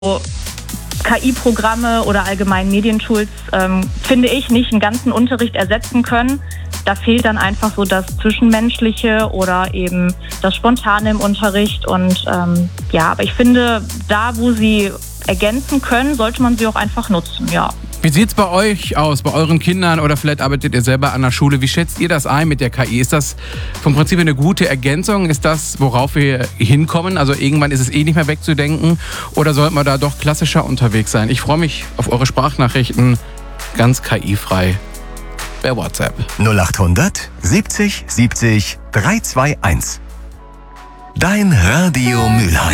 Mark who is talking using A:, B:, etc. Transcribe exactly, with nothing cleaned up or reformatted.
A: K I-Programme oder allgemein Medientools, ähm, finde ich, nicht einen ganzen Unterricht ersetzen können. Da fehlt dann einfach so das Zwischenmenschliche oder eben das Spontane im Unterricht. Und ähm, ja, aber ich finde, da, wo sie ergänzen können, sollte man sie auch einfach nutzen, ja.
B: Wie sieht's bei euch aus, bei euren Kindern oder vielleicht arbeitet ihr selber an der Schule? Wie schätzt ihr das ein mit der K I? Ist das vom Prinzip eine gute Ergänzung? Ist das, worauf wir hinkommen? Also irgendwann ist es eh nicht mehr wegzudenken oder sollten wir da doch klassischer unterwegs sein? Ich freue mich auf eure Sprachnachrichten, ganz K I-frei per WhatsApp.
C: null acht hundert siebzig siebzig drei zwei eins. Dein Radio Mülheim.